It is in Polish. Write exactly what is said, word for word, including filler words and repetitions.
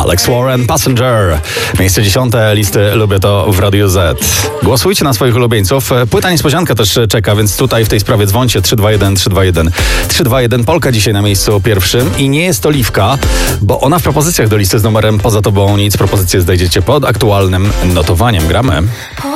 Alex Warren, Passenger. Miejsce dziesiąte listy Lubię to w Radiu Z. Głosujcie na swoich ulubieńców. Płyta niespodzianka też czeka, więc tutaj w tej sprawie dzwońcie trzy dwa jeden trzy dwa jeden trzy dwa jeden. Polka dzisiaj na miejscu pierwszym i nie jest to Liwka, bo ona w propozycjach do listy z numerem Poza tobą nic. Propozycje znajdziecie pod aktualnym notowaniem. Gramy.